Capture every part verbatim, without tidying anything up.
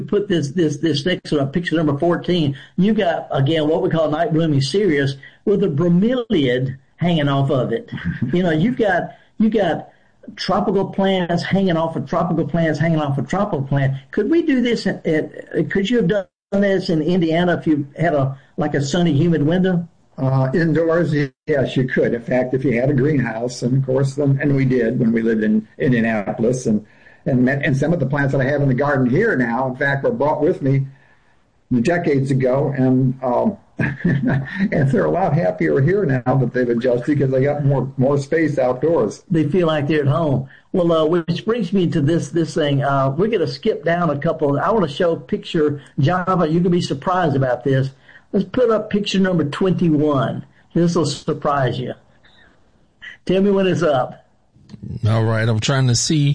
put this this this next one, picture number fourteen. You got again what we call night blooming cereus with a bromeliad hanging off of it. You know, you've got you got tropical plants hanging off of tropical plants hanging off of tropical plants. Could we do this? At, at, could you have done this in Indiana if you had a like a sunny, humid window? Uh, indoors, yes, you could. In fact, if you had a greenhouse, and of course, and, and we did when we lived in Indianapolis, and and and some of the plants that I have in the garden here now, in fact, were brought with me decades ago, and um, and they're a lot happier here now that they've adjusted because they got more more space outdoors. They feel like they're at home. Well, uh, which brings me to this this thing. Uh, we're going to skip down a couple. I want to show a picture, Java. You can be surprised about this. Let's put up picture number twenty-one. This will surprise you. Tell me when it's up. All right, I'm trying to see.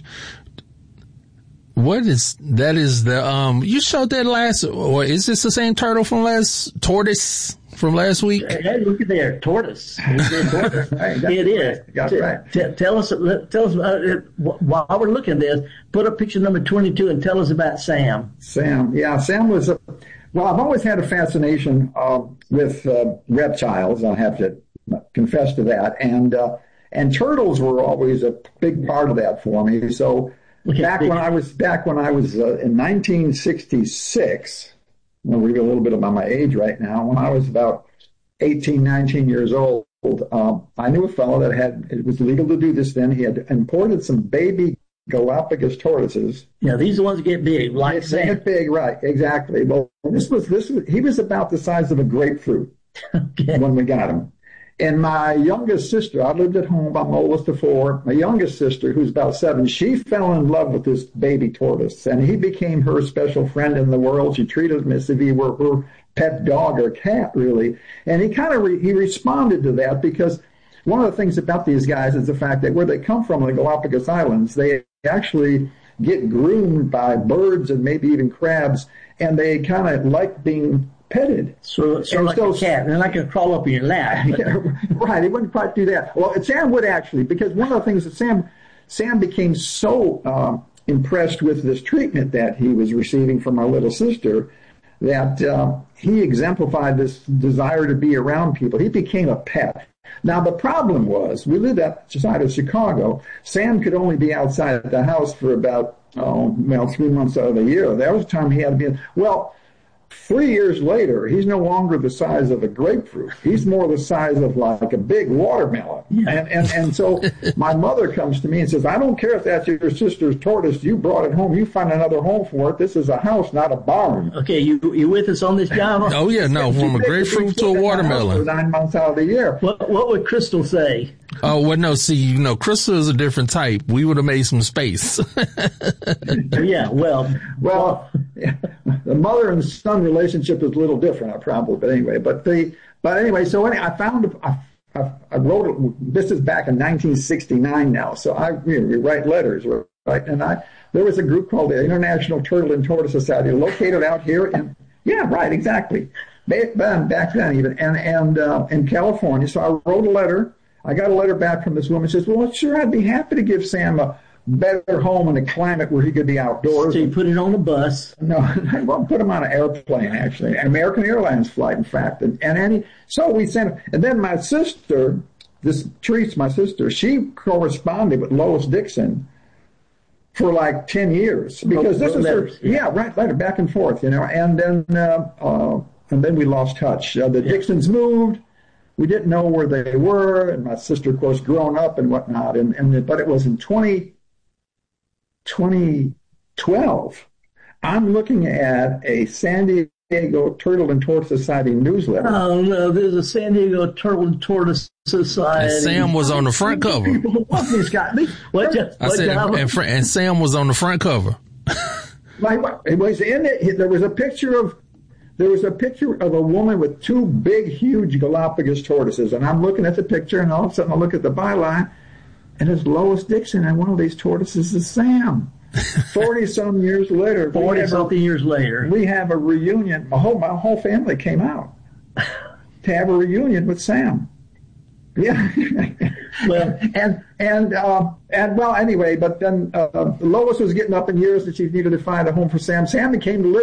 What is that? Is the um? You showed that last, or is this the same turtle from last tortoise from last week? Hey, look at there, tortoise. tortoise. Right, it is. That's right. T- tell us, tell us uh, while we're looking at this. Put up picture number twenty-two and tell us about Sam. Sam, yeah, Sam was a. Well, I've always had a fascination uh, with uh, reptiles. I have to confess to that, and uh, and turtles were always a big part of that for me. So. Back when I was back when I was uh, in nineteen sixty-six, I'll read a little bit about my age right now. When I was about eighteen, nineteen years old, um, I knew a fellow that had, it was legal to do this then. He had imported some baby Galapagos tortoises. Yeah, these are the ones that get big, like they get big, right? Exactly. Well, this was this was he was about the size of a grapefruit okay. when we got him. And my youngest sister, I lived at home, I'm oldest of four. My youngest sister, who's about seven, she fell in love with this baby tortoise, and he became her special friend in the world. She treated him as if he were her pet dog or cat, really. And he kind of re- he responded to that because one of the things about these guys is the fact that where they come from, the Galapagos Islands, they actually get groomed by birds and maybe even crabs, and they kind of like being petted. So, so like so, a cat. They're not going to crawl up in your lap. Yeah, right. He wouldn't quite do that. Well, Sam would actually, because one of the things that Sam, Sam became so um, impressed with this treatment that he was receiving from our little sister that uh, he exemplified this desire to be around people. He became a pet. Now, the problem was, we lived outside of Chicago. Sam could only be outside the house for about, oh, well, three months out of the year. That was the time he had to be in. Well, Three years later, he's no longer the size of a grapefruit. He's more the size of like a big watermelon. Yeah. And, and and so my mother comes to me and says, I don't care if that's your sister's tortoise. You brought it home. You find another home for it. This is a house, not a barn. Okay, you you with us on this, John? Oh, yeah, no, from a grapefruit to a watermelon. For nine months out of the year. What, what would Crystal say? Oh, well, no, see, you know, Crystal is a different type. We would have made some space. yeah, well. Well, yeah, the mother and son relationship is a little different, I probably, but anyway, but the, but anyway, so anyway, I found, I, I, I wrote, it, this is back in nineteen sixty-nine now, so I, you know, we write letters, right, and I, there was a group called the International Turtle and Tortoise Society located out here, and yeah, right, exactly, back then, back then even, and, and, uh, in California, so I wrote a letter. I got a letter back from this woman. She says, well, sure, I'd be happy to give Sam a better home in a climate where he could be outdoors. So you put it on a bus? No, I won't put him on an airplane, actually, an American Airlines flight, in fact. And, and any, so we sent him. And then my sister, this Therese, my sister, she corresponded with Lois Dixon for like ten years. Because this is her, yeah, right, right, back and forth, you know. And then, uh, uh, and then we lost touch. Uh, the yeah. Dixons moved. We didn't know where they were, and my sister, of course, grown up and whatnot. And, and but it was in twenty twelve. I'm looking at a San Diego Turtle and Tortoise Society newsletter. Oh no, there's a San Diego Turtle and Tortoise Society. And Sam was on the front cover. What got me? What, what, I said, and, and, and Sam was on the front cover. Like it was in it. There was a picture of. There was a picture of a woman with two big, huge Galapagos tortoises, and I'm looking at the picture, and all of a sudden I look at the byline, and it's Lois Dixon, and one of these tortoises is Sam. Forty-some years later. Forty-something years later. We have a reunion. My whole, my whole family came out to have a reunion with Sam. Yeah. Well, and, and, uh, and well, anyway, but then uh, Lois was getting up in years that she needed to find a home for Sam. Sam came to live